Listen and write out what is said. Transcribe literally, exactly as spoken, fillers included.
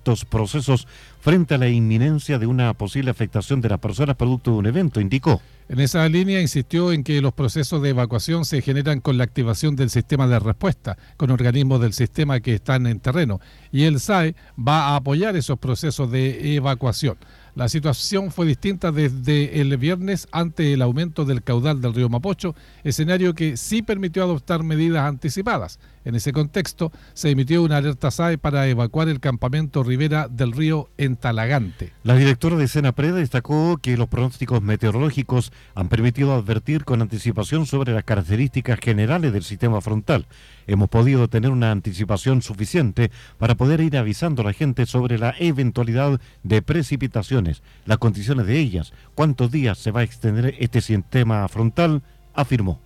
estos procesos frente a la inminencia de una posible afectación de las personas producto de un evento, indicó. En esa línea insistió en que los procesos de evacuación se generan con la activación del sistema de respuesta, con organismos del sistema que están en terreno, y el S A E va a apoyar esos procesos de evacuación. La situación fue distinta desde el viernes ante el aumento del caudal del río Mapocho, escenario que sí permitió adoptar medidas anticipadas. En ese contexto, se emitió una alerta S A E para evacuar el campamento Ribera del Río en Talagante. La directora de Senapred destacó que los pronósticos meteorológicos han permitido advertir con anticipación sobre las características generales del sistema frontal. Hemos podido tener una anticipación suficiente para poder ir avisando a la gente sobre la eventualidad de precipitaciones, las condiciones de ellas, cuántos días se va a extender este sistema frontal, afirmó.